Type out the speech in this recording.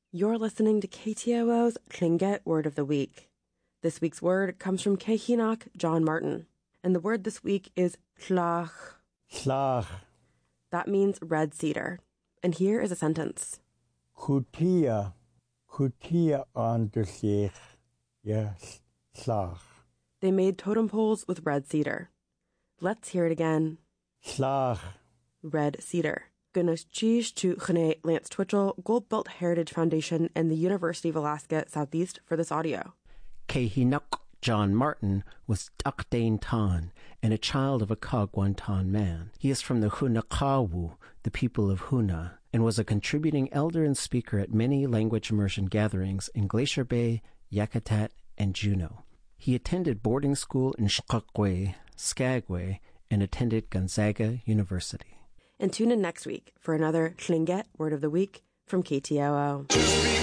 You're listening to KTOO's Tlingit Word of the Week. This week's word comes from Kehinoch John Martin, and the word this week is tlach. Tlach. That means red cedar. And here is a sentence. Kutia on the sheikh. Yes, tlach. They made totem poles with red cedar. Let's hear it again. Tlach. Red cedar. Gunnus Cheesh to Chene Lance Twitchell, Gold Belt Heritage Foundation, and the University of Alaska Southeast for this audio. Kehinoch John Martin was Takdain Tan and a child of a Kagwantan man. He is from the Hunakawu, the people of Huna, and was a contributing elder and speaker at many language immersion gatherings in Glacier Bay, Yakutat, and Juneau. He attended boarding school in Skagway, and attended Gonzaga University. And tune in next week for another Tlingit Word of the Week from KTOO.